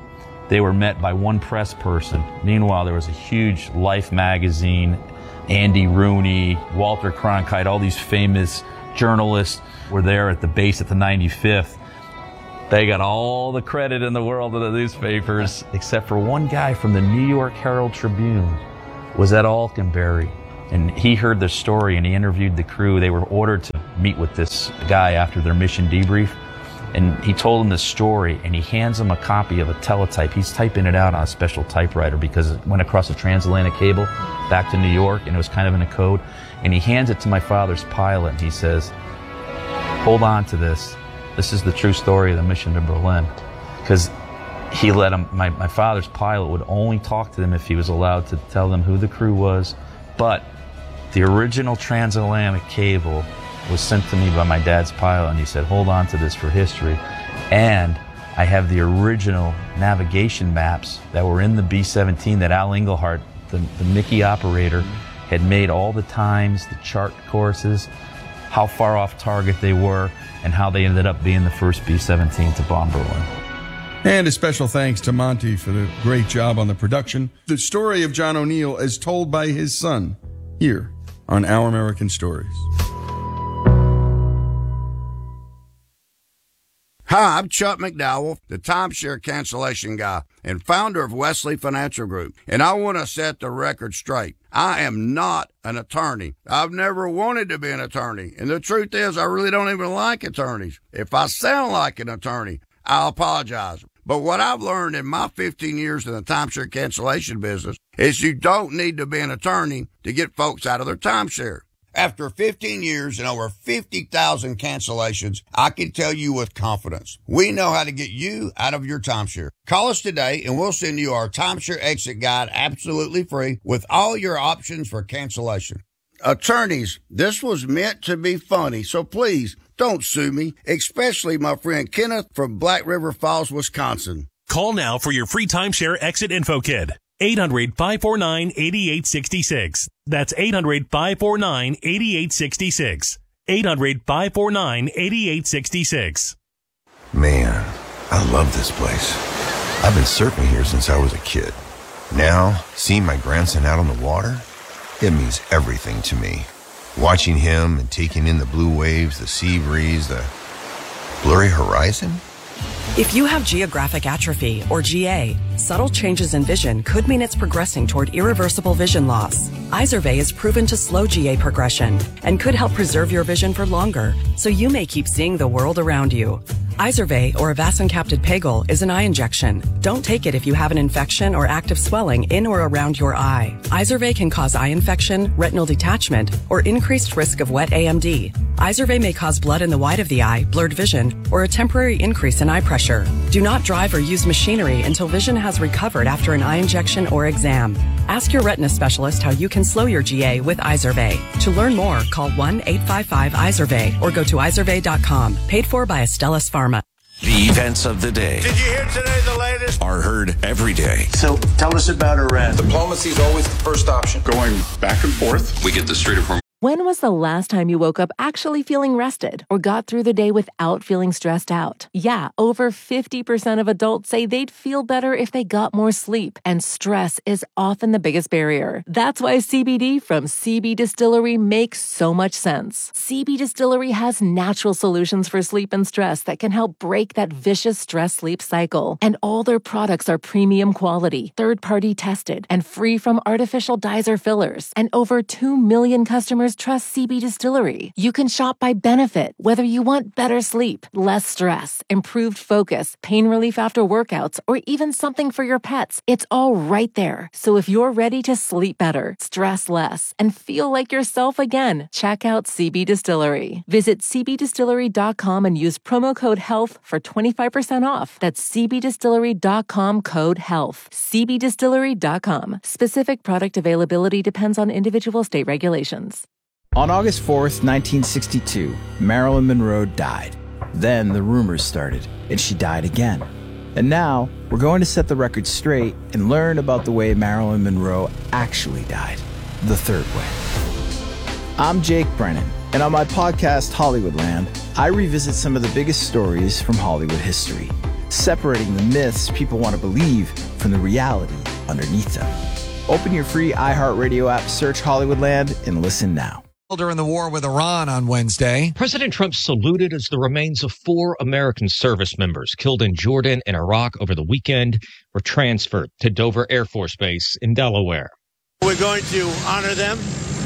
they were met by one press person. Meanwhile, there was a huge Life magazine, Andy Rooney, Walter Cronkite, all these famous journalists were there at the base at the 95th. They got all the credit in the world of the newspapers, except for one guy from the New York Herald Tribune was at Alconbury. And he heard the story and he interviewed the crew. They were ordered to meet with this guy after their mission debrief. And he told him the story and he hands him a copy of a teletype. He's typing it out on a special typewriter because it went across the transatlantic cable back to New York and it was kind of in a code. And he hands it to my father's pilot and he says, hold on to this. This is the true story of the mission to Berlin. Because he let him, my father's pilot would only talk to them if he was allowed to tell them who the crew was. But the original transatlantic cable was sent to me by my dad's pilot, and he said, hold on to this for history. And I have the original navigation maps that were in the B-17 that Al Engelhart, the Mickey operator, had made all the times, the chart courses, how far off target they were, and how they ended up being the first B-17 to bomb Berlin. And a special thanks to Monty for the great job on the production. The story of John O'Neill as told by his son, here on Our American Stories. Hi, I'm Chuck McDowell, the timeshare cancellation guy and founder of Wesley Financial Group. And I want to set the record straight. I am not an attorney. I've never wanted to be an attorney. And the truth is, I really don't even like attorneys. If I sound like an attorney, I'll apologize. But what I've learned in my 15 years in the timeshare cancellation business is you don't need to be an attorney to get folks out of their timeshare. After 15 years and over 50,000 cancellations, I can tell you with confidence, we know how to get you out of your timeshare. Call us today and we'll send you our timeshare exit guide absolutely free with all your options for cancellation. Attorneys, this was meant to be funny, so please don't sue me, especially my friend Kenneth from Black River Falls, Wisconsin. Call now for your free timeshare exit info kit. 800-549-8866. That's 800-549-8866. 800-549-8866. Man, I love this place. I've been surfing here since I was a kid. Now, seeing my grandson out on the water, it means everything to me. Watching him and taking in the blue waves, the sea breeze, the blurry horizon. If you have geographic atrophy, or GA, subtle changes in vision could mean it's progressing toward irreversible vision loss. Izervay is proven to slow GA progression and could help preserve your vision for longer, so you may keep seeing the world around you. Izervay, or avacincaptad pegol, is an eye injection. Don't take it if you have an infection or active swelling in or around your eye. Izervay can cause eye infection, retinal detachment, or increased risk of wet AMD. Izervay may cause blood in the white of the eye, blurred vision, or a temporary increase in eye pressure. Do not drive or use machinery until vision has recovered after an eye injection or exam. Ask your retina specialist how you can slow your GA with Izervay. To learn more, call 1-855-IZERVAY or go to izervay.com. Paid for by Astellas Pharma. The events of the day. Did you hear today the latest? Are heard every day. So tell us about Iran. Diplomacy is always the first option. Going back and forth. We get the Strait of Hormuz. When was the last time you woke up actually feeling rested or got through the day without feeling stressed out? Yeah, over 50% of adults say they'd feel better if they got more sleep, and stress is often the biggest barrier. That's why CBD from CB Distillery makes so much sense. CB Distillery has natural solutions for sleep and stress that can help break that vicious stress-sleep cycle. And all their products are premium quality, third-party tested, and free from artificial dyes or fillers. And over 2 million customers trust CB Distillery. You can shop by benefit, whether you want better sleep, less stress, improved focus, pain relief after workouts, or even something for your pets. It's all right there. So if you're ready to sleep better, stress less, and feel like yourself again, check out CB Distillery. Visit cbdistillery.com and use promo code HEALTH for 25% off. That's cbdistillery.com, code HEALTH. cbdistillery.com. Specific product availability depends on individual state regulations. On August 4th, 1962, Marilyn Monroe died. Then the rumors started, and she died again. And now, we're going to set the record straight and learn about the way Marilyn Monroe actually died, the third way. I'm Jake Brennan, and on my podcast, Hollywoodland, I revisit some of the biggest stories from Hollywood history. separating the myths people want to believe from the reality underneath them. Open your free iHeartRadio app, search Hollywoodland, and listen now. During the war with Iran on Wednesday, President Trump saluted as the remains of 4 American service members killed in Jordan and Iraq over the weekend were transferred to Dover Air Force Base in Delaware. We're going to honor them,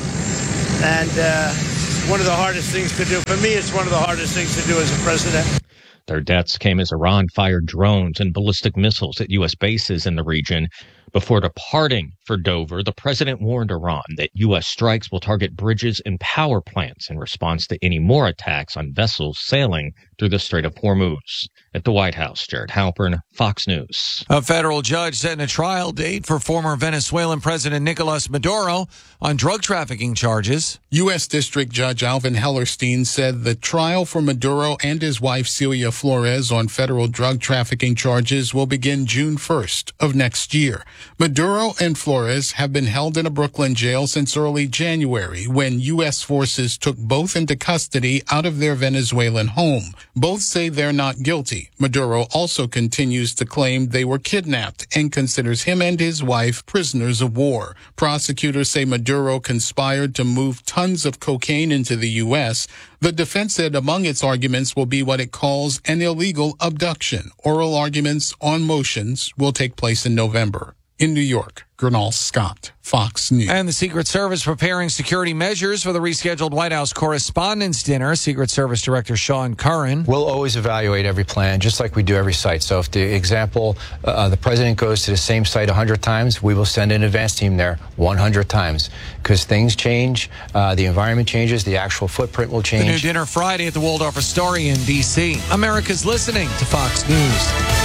and one of the hardest things to do. For me, it's one of the hardest things to do as a president. Their deaths came as Iran fired drones and ballistic missiles at U.S. bases in the region. Before departing for Dover, the president warned Iran that U.S. strikes will target bridges and power plants in response to any more attacks on vessels sailing through the Strait of Hormuz. At the White House, Jared Halpern, Fox News. A federal judge set a trial date for former Venezuelan President Nicolas Maduro on drug trafficking charges. U.S. District Judge Alvin Hellerstein said the trial for Maduro and his wife Celia Flores on federal drug trafficking charges will begin June 1st of next year. Maduro and Flores have been held in a Brooklyn jail since early January when U.S. forces took both into custody out of their Venezuelan home. Both say they're not guilty. Maduro also continues to claim they were kidnapped and considers him and his wife prisoners of war. Prosecutors say Maduro conspired to move tons of cocaine into the U.S. The defense said among its arguments will be what it calls an illegal abduction. Oral arguments on motions will take place in November. In New York, Gernal Scott, Fox News. And the Secret Service preparing security measures for the rescheduled White House Correspondents' Dinner. Secret Service Director Sean Curran. We'll always evaluate every plan, just like we do every site. So if the example, the president goes to the same site 100 times, we will send an advance team there 100 times. Because things change, the environment changes, the actual footprint will change. The new dinner Friday at the Waldorf Astoria in D.C. America's listening to Fox News.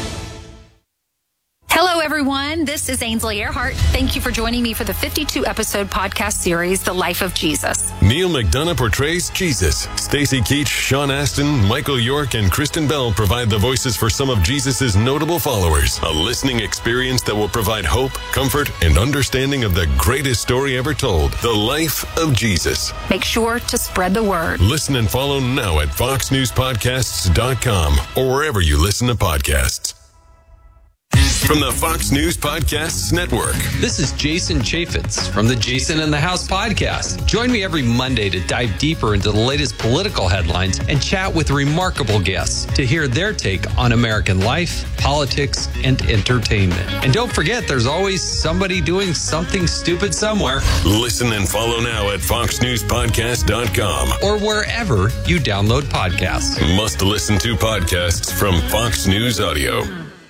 Hello, everyone. This is Ainsley Earhart. Thank you for joining me for the 52-episode podcast series, The Life of Jesus. Neil McDonough portrays Jesus. Stacey Keach, Sean Astin, Michael York, and Kristen Bell provide the voices for some of Jesus' notable followers. A listening experience that will provide hope, comfort, and understanding of the greatest story ever told, The Life of Jesus. Make sure to spread the word. Listen and follow now at foxnewspodcasts.com or wherever you listen to podcasts. From the Fox News Podcasts Network. This is Jason Chaffetz from the Jason in the House podcast. Join me every Monday to dive deeper into the latest political headlines and chat with remarkable guests to hear their take on American life, politics, and entertainment. And don't forget, there's always somebody doing something stupid somewhere. Listen and follow now at foxnewspodcast.com or wherever you download podcasts. Must listen to podcasts from Fox News Audio.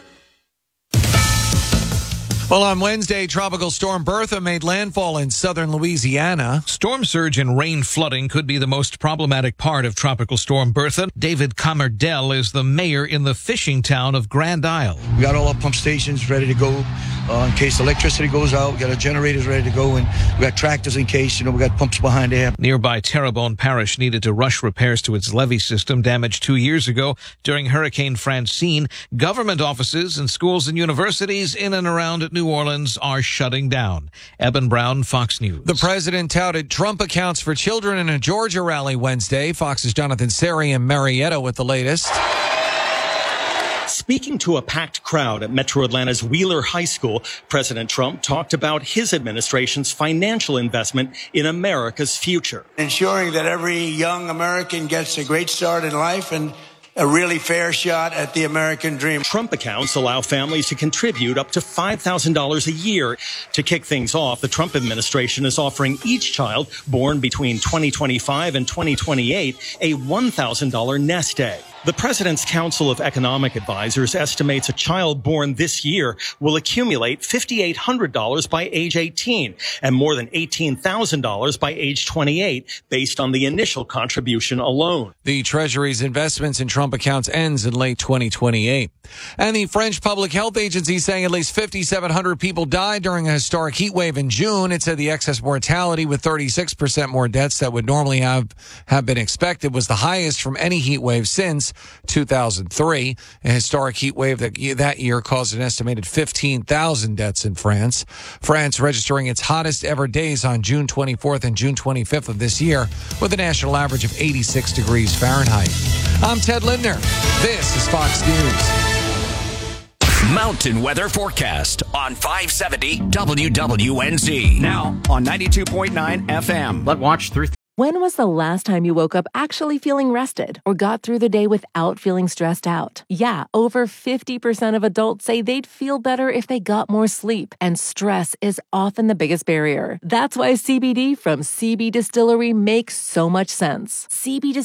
Well, on Wednesday, Tropical Storm Bertha made landfall in southern Louisiana. Storm surge and rain flooding could be the most problematic part of Tropical Storm Bertha. David Comerdell is the mayor in the fishing town of Grand Isle. We got all our pump stations ready to go in case electricity goes out. We got our generators ready to go, and we got tractors in case, we got pumps behind there. Nearby Terrebonne Parish needed to rush repairs to its levee system damaged 2 years ago during Hurricane Francine. Government offices and schools and universities in and around New Orleans are shutting down. Eben Brown, Fox News. The president touted Trump accounts for children in a Georgia rally Wednesday. Fox's Jonathan Seri and Marietta with the latest. Speaking to a packed crowd at Metro Atlanta's Wheeler High School, President Trump talked about his administration's financial investment in America's future. Ensuring that every young American gets a great start in life and a really fair shot at the American dream. Trump accounts allow families to contribute up to $5,000 a year. To kick things off, the Trump administration is offering each child born between 2025 and 2028 a $1,000 nest egg. The President's Council of Economic Advisors estimates a child born this year will accumulate $5,800 by age 18 and more than $18,000 by age 28 based on the initial contribution alone. The Treasury's investments in Trump accounts ends in late 2028. And the French Public Health Agency saying at least 5,700 people died during a historic heat wave in June. It said the excess mortality with 36% more deaths that would normally have been expected was the highest from any heat wave since 2003. A historic heat wave that year caused an estimated 15,000 deaths in France. France registering its hottest ever days on June 24th and June 25th of this year with a national average of 86 degrees Fahrenheit. I'm Ted Lindner. This is Fox News. Mountain weather forecast on 570 WWNZ. Now on 92.9 FM. Let watch through. When was the last time you woke up actually feeling rested or got through the day without feeling stressed out? Yeah, over 50% of adults say they'd feel better if they got more sleep, and stress is often the biggest barrier. That's why CBD from CB Distillery makes so much sense. CB